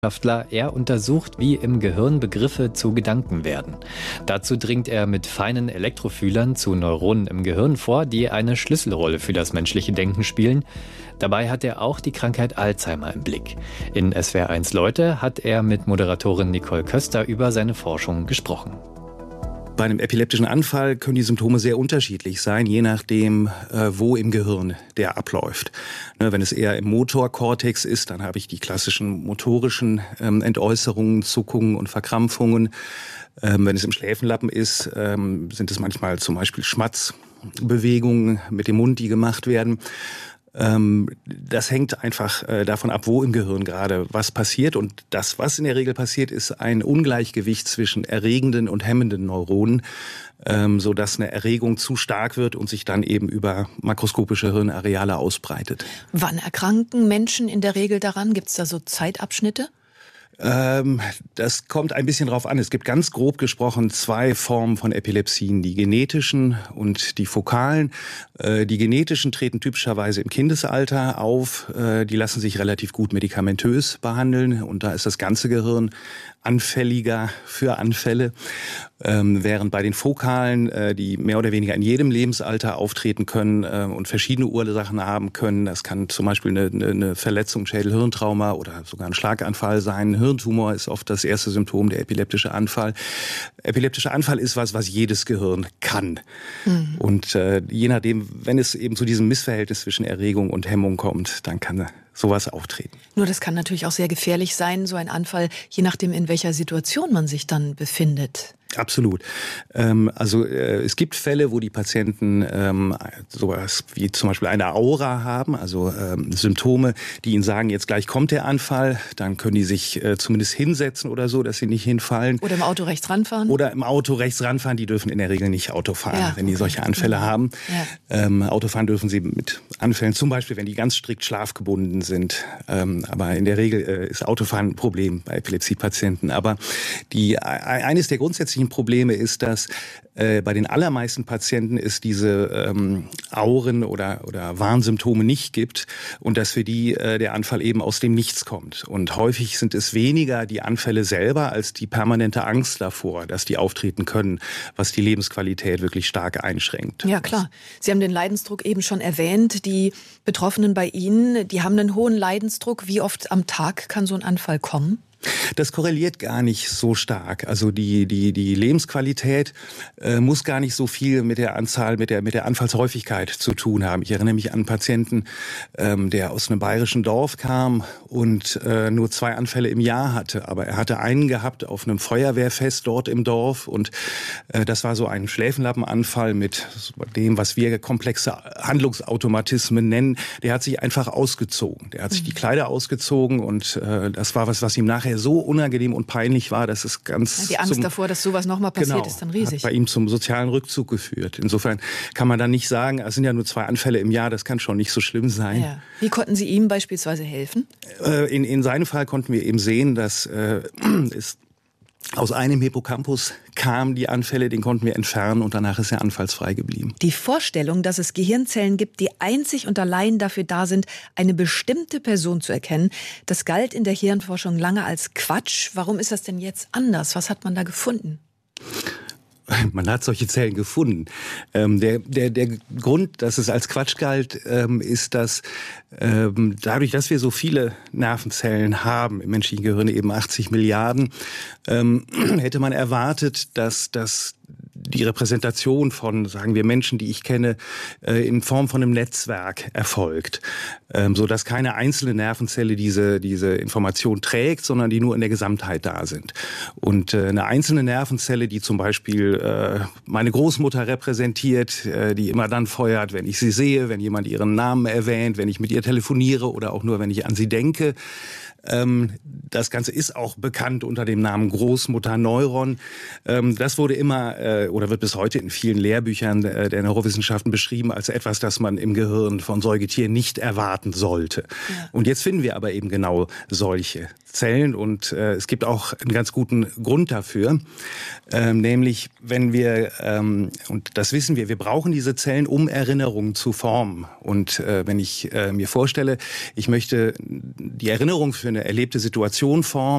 Er untersucht, wie im Gehirn Begriffe zu Gedanken werden. Dazu dringt er mit feinen Elektrofühlern zu Neuronen im Gehirn vor, die eine Schlüsselrolle für das menschliche Denken spielen. Dabei hat er auch die Krankheit Alzheimer im Blick. In SWR1 Leute hat er mit Moderatorin Nicole Köster über seine Forschung gesprochen. Bei einem epileptischen Anfall können die Symptome sehr unterschiedlich sein, je nachdem, wo im Gehirn der abläuft. Wenn es eher im Motorkortex ist, dann habe ich die klassischen motorischen Entäußerungen, Zuckungen und Verkrampfungen. Wenn es im Schläfenlappen ist, sind es manchmal zum Beispiel Schmatzbewegungen mit dem Mund, die gemacht werden. Das hängt einfach davon ab, wo im Gehirn gerade was passiert. Und das, was in der Regel passiert, ist ein Ungleichgewicht zwischen erregenden und hemmenden Neuronen, sodass eine Erregung zu stark wird und sich dann eben über makroskopische Hirnareale ausbreitet. Wann erkranken Menschen in der Regel daran? Gibt es da so Zeitabschnitte? Das kommt ein bisschen drauf an. Es gibt ganz grob gesprochen zwei Formen von Epilepsien, die genetischen und die fokalen. Die genetischen treten typischerweise im Kindesalter auf. Die lassen sich relativ gut medikamentös behandeln und da ist das ganze Gehirn anfälliger für Anfälle, während bei den fokalen, die mehr oder weniger in jedem Lebensalter auftreten können und verschiedene Ursachen haben können. Das kann zum Beispiel eine Verletzung, Schädel-Hirntrauma oder sogar ein Schlaganfall sein. Hirntumor ist oft das erste Symptom, der epileptische Anfall. Epileptischer Anfall ist was jedes Gehirn kann. Mhm. Und je nachdem, wenn es eben zu diesem Missverhältnis zwischen Erregung und Hemmung kommt, dann kann sowas auftreten. Nur das kann natürlich auch sehr gefährlich sein, so ein Anfall, je nachdem, in welcher Situation man sich dann befindet. Absolut. Es gibt Fälle, wo die Patienten sowas wie zum Beispiel eine Aura haben, also Symptome, die ihnen sagen, jetzt gleich kommt der Anfall. Dann können die sich zumindest hinsetzen oder so, dass sie nicht hinfallen. Oder im Auto rechts ranfahren. Die dürfen in der Regel nicht Auto fahren, wenn die solche Anfälle haben. Ja. Autofahren dürfen sie mit Anfällen, zum Beispiel, wenn die ganz strikt schlafgebunden sind. Aber in der Regel ist Autofahren ein Problem bei Epilepsiepatienten. Aber eines der grundsätzlichen Probleme ist, dass bei den allermeisten Patienten es diese Auren oder Warnsymptome nicht gibt und dass für die der Anfall eben aus dem Nichts kommt. Und häufig sind es weniger die Anfälle selber als die permanente Angst davor, dass die auftreten können, was die Lebensqualität wirklich stark einschränkt. Ja, klar. Sie haben den Leidensdruck eben schon erwähnt. Die Betroffenen bei Ihnen, die haben einen hohen Leidensdruck. Wie oft am Tag kann so ein Anfall kommen? Das korreliert gar nicht so stark. Also die Lebensqualität muss gar nicht so viel mit der Anzahl, mit der Anfallshäufigkeit zu tun haben. Ich erinnere mich an einen Patienten, der aus einem bayerischen Dorf kam und nur 2 Anfälle im Jahr hatte. Aber er hatte einen gehabt auf einem Feuerwehrfest dort im Dorf und das war so ein Schläfenlappenanfall mit dem, was wir komplexe Handlungsautomatismen nennen. Der hat sich einfach ausgezogen. Der hat sich die Kleider ausgezogen und das war was ihm nachher so unangenehm und peinlich war, dass es ganz... Die Angst davor, dass sowas nochmal passiert, ist dann riesig. Hat bei ihm zum sozialen Rückzug geführt. Insofern kann man dann nicht sagen, es sind ja nur 2 Anfälle im Jahr, das kann schon nicht so schlimm sein. Ja. Wie konnten Sie ihm beispielsweise helfen? In seinem Fall konnten wir eben sehen, dass es aus einem Hippocampus kamen die Anfälle, den konnten wir entfernen und danach ist er anfallsfrei geblieben. Die Vorstellung, dass es Gehirnzellen gibt, die einzig und allein dafür da sind, eine bestimmte Person zu erkennen, das galt in der Hirnforschung lange als Quatsch. Warum ist das denn jetzt anders? Was hat man da gefunden? Man hat solche Zellen gefunden. Der Grund, dass es als Quatsch galt, ist, dass dadurch, dass wir so viele Nervenzellen haben, im menschlichen Gehirn eben 80 Milliarden, hätte man erwartet, dass die Repräsentation von, sagen wir, Menschen, die ich kenne, in Form von einem Netzwerk erfolgt, so dass keine einzelne Nervenzelle diese Information trägt, sondern die nur in der Gesamtheit da sind. Und eine einzelne Nervenzelle, die zum Beispiel meine Großmutter repräsentiert, die immer dann feuert, wenn ich sie sehe, wenn jemand ihren Namen erwähnt, wenn ich mit ihr telefoniere oder auch nur, wenn ich an sie denke. Das Ganze ist auch bekannt unter dem Namen Großmutterneuron. Das wurde immer oder wird bis heute in vielen Lehrbüchern der Neurowissenschaften beschrieben als etwas, das man im Gehirn von Säugetieren nicht erwarten sollte. Ja. Und jetzt finden wir aber eben genau solche Zellen und es gibt auch einen ganz guten Grund dafür, nämlich wenn wir, und das wissen wir brauchen diese Zellen, um Erinnerungen zu formen. Und wenn ich mir vorstelle, ich möchte die Erinnerung für eine erlebte Situation formen,